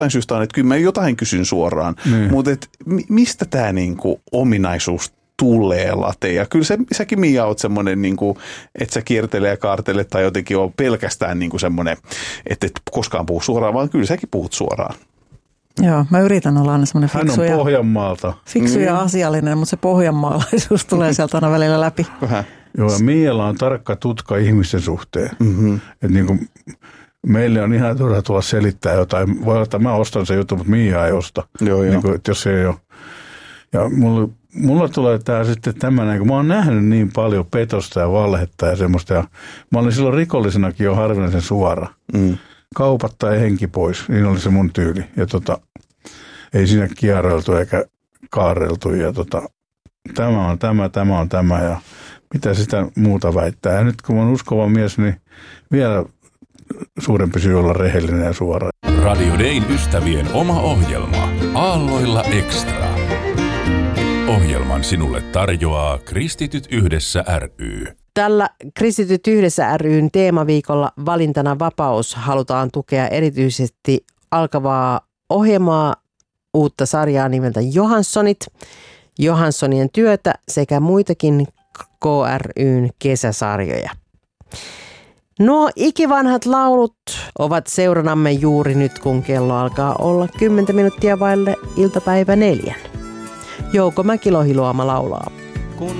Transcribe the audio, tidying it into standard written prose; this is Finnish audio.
syystä on, että kyllä mä jotain kysyn suoraan, mutta mistä tämä niinku ominaisuus tulee late? Ja kyllä säkin Mia oot semmoinen, niinku, että sä kiertelee ja kaartelet tai jotenkin on pelkästään niinku semmoinen, että et koskaan puhu suoraan, vaan kyllä säkin puhut suoraan. Joo, mä yritän olla aina semmoinen fiksu, Hän on Pohjanmaalta. Fiksu ja asiallinen, mutta se pohjanmaalaisuus tulee sieltä aina välillä läpi. Vähän. Joo, ja Mialla on tarkka tutka ihmisten suhteen. Että niinku, meille on ihan turha tulla selittää jotain. Voi olla, että mä ostan sen jutun, mutta Mia ei osta. Joo. Niinku, että jos se ei ole. Ja mulla tulee tää sitten tämmöinen, kun mä oon nähnyt niin paljon petosta ja valhetta ja semmoista. Ja mä olin silloin rikollisenakin jo harvinaisen suora. Kaupat tai henki pois, niin oli se mun tyyli. Ja ei siinä kierreltu eikä kaarreltu. Ja tämä on tämä ja mitä sitä muuta väittää. Ja nyt kun mä oon uskova mies, niin vielä suurempi syy olla rehellinen ja suora. Radio Dayn ystävien oma ohjelma Aalloilla Extra. Ohjelman sinulle tarjoaa Kristityt yhdessä ry. Tällä Kristityt yhdessä ry:n teemaviikolla valintana vapaus halutaan tukea erityisesti alkavaa ohjelmaa, uutta sarjaa nimeltä Johanssonit, Johanssonien työtä sekä muitakin KRY:n kesäsarjoja. Nuo ikivanhat laulut ovat seuranamme juuri nyt, kun kello alkaa olla 10 minuuttia vaille iltapäivä 4. Jouko Mäkilohi-Luoma laulaa.